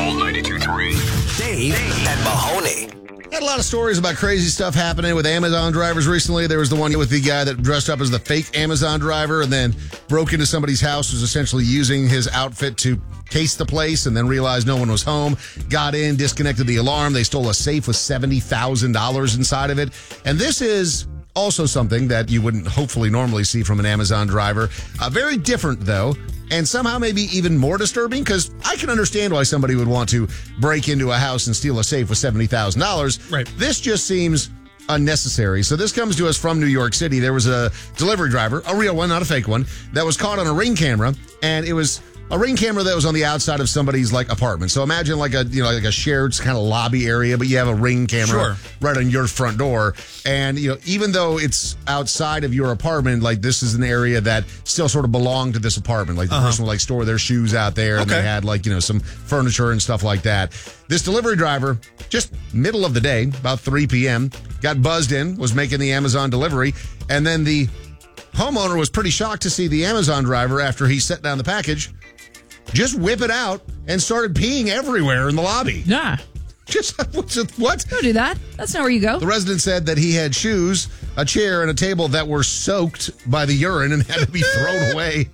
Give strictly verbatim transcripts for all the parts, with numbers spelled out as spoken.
All ninety-two point three. Dave and Mahoney. Had a lot of stories about crazy stuff happening with Amazon drivers recently. There was the one with the guy that dressed up as the fake Amazon driver and then broke into somebody's house, was essentially using his outfit to case the place and then realized no one was home. Got in, disconnected the alarm. They stole a safe with seventy thousand dollars inside of it. And this is also something that you wouldn't hopefully normally see from an Amazon driver. Uh, very different, though, and somehow maybe even more disturbing, because I can understand why somebody would want to break into a house and steal a safe with seventy thousand dollars. Right. This just seems unnecessary. So this comes to us from New York City. There was a delivery driver, a real one, not a fake one, that was caught on a Ring camera, and it was a Ring camera that was on the outside of somebody's like apartment. So imagine like a you know like a shared kind of lobby area, but you have a Ring camera Sure. right on your front door. And you know even though it's outside of your apartment, like this is an area that still sort of belonged to this apartment. Like the Uh-huh. person would like store their shoes out there, and they Okay. had like you know some furniture and stuff like that. This delivery driver, just middle of the day, about three p.m., got buzzed in, was making the Amazon delivery, and then the homeowner was pretty shocked to see the Amazon driver, after he set down the package, just whip it out and started peeing everywhere in the lobby. Nah. Just what? Don't do that. That's not where you go. The resident said that he had shoes, a chair, and a table that were soaked by the urine and had to be thrown away.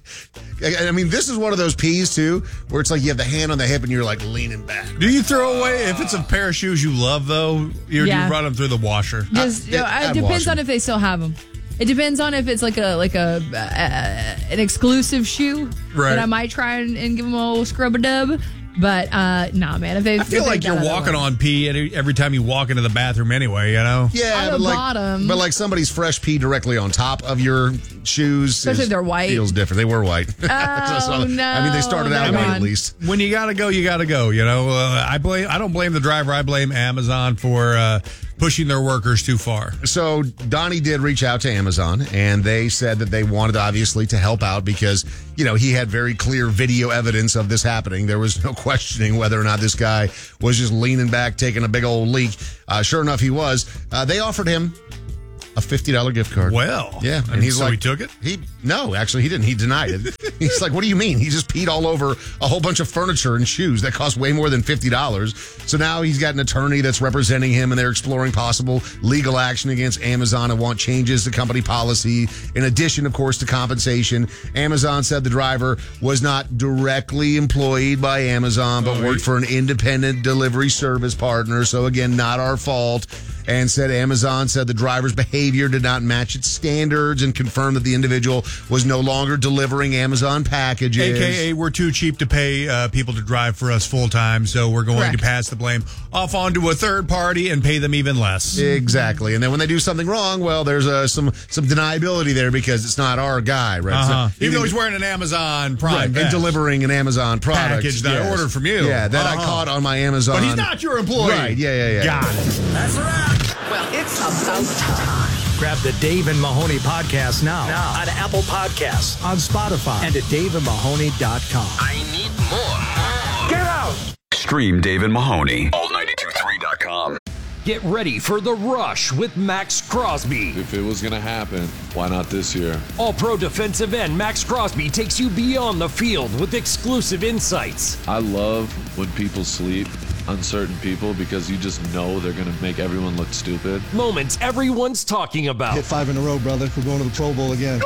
I mean, this is one of those pees, too, where it's like you have the hand on the hip and you're like leaning back. Do you throw away, if it's a pair of shoes you love, though, you Yeah. you run them through the washer? Just, you know, I'd it depends wash on them. if they still have them. It depends on if it's like a like a uh, an exclusive shoe Right. that I might try and, and give them a little scrub a dub. But uh, nah, man. If they, I feel like you're walking on pee every, every time you walk into the bathroom anyway, you know? Yeah, On but the like, bottom. but like somebody's fresh pee directly on top of your shoes, Especially is- if they're white. feels different. They were white. Oh, I mean, they started no, out never white at mind. least. When you gotta go, you gotta go. You know, uh, I blame. I don't blame the driver. I blame Amazon for uh, pushing their workers too far. So Donnie did reach out to Amazon, and they said that they wanted, obviously, to help out because, you know, he had very clear video evidence of this happening. There was no questioning whether or not this guy was just leaning back, taking a big old leak. Uh, sure enough, he was. Uh, they offered him a fifty dollars gift card. Well, Yeah, and he's so like, he took it. He no, actually, he didn't. He denied it. He's like, "What do you mean? He just peed all over a whole bunch of furniture and shoes that cost way more than fifty dollars." So now he's got an attorney that's representing him, and they're exploring possible legal action against Amazon and want changes to company policy. In addition, of course, to compensation, Amazon said the driver was not directly employed by Amazon, but Oh, worked he- for an independent delivery service partner. So again, not our fault. And said Amazon said the driver's behavior did not match its standards and confirmed that the individual was no longer delivering Amazon packages. A K A, we're too cheap to pay uh, people to drive for us full time, so we're going Correct. to pass the blame off onto a third party and pay them even less. Exactly. And then when they do something wrong, well, there's uh, some some deniability there because it's not our guy, right? Uh-huh. So Even though he's wearing an Amazon Prime right, and vest. delivering an Amazon product. Package that I yes. ordered from you. Yeah, that I Uh-huh. caught on my Amazon. But he's not your employee. Right, yeah, yeah, yeah. Got it. That's a wrap. Well, it's about time. Grab the Dave and Mahoney podcast now, now on Apple Podcasts, on Spotify, and at dave and mahoney dot com. I need more. Get out! Stream Dave and Mahoney. All ninety-two point three dot com. Get ready for The Rush with Max Crosby. If it was going to happen, why not this year? All-Pro defensive end Max Crosby takes you beyond the field with exclusive insights. I love when people sleep on certain people because you just know they're going to make everyone look stupid. Moments everyone's talking about. Hit five in a row, brother. We're going to the Pro Bowl again.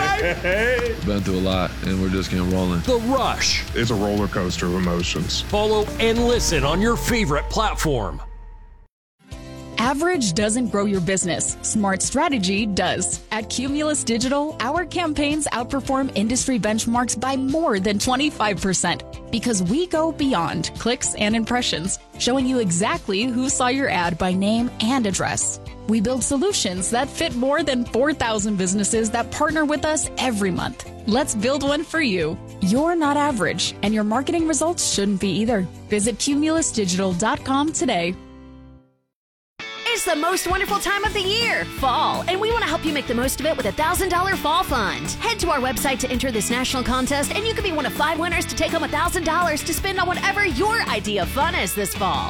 Been through a lot, and we're just getting rolling. The Rush. It's a roller coaster of emotions. Follow and listen on your favorite platform. Average doesn't grow your business. Smart strategy does. At Cumulus Digital, our campaigns outperform industry benchmarks by more than twenty-five percent because we go beyond clicks and impressions, showing you exactly who saw your ad by name and address. We build solutions that fit more than four thousand businesses that partner with us every month. Let's build one for you. You're not average, and your marketing results shouldn't be either. Visit cumulus digital dot com today. It's the most wonderful time of the year, fall, and we want to help you make the most of it with a one thousand dollars Fall Fund. Head to our website to enter this national contest, and you could be one of five winners to take home one thousand dollars to spend on whatever your idea of fun is this fall.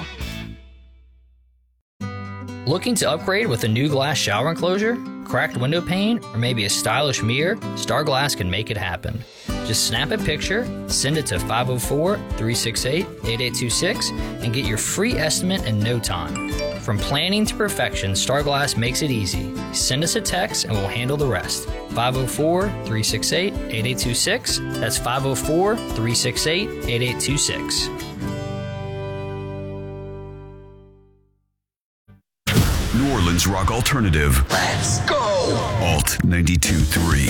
Looking to upgrade with a new glass shower enclosure, cracked window pane, or maybe a stylish mirror? Star Glass can make it happen. Just snap a picture, send it to five oh four, three six eight, eight eight two six, and get your free estimate in no time. From planning to perfection, Starglass makes it easy. Send us a text and we'll handle the rest. five oh four, three six eight, eight eight two six. That's five oh four, three six eight, eight eight two six. New Orleans rock alternative. Let's go! Alt ninety-two point three.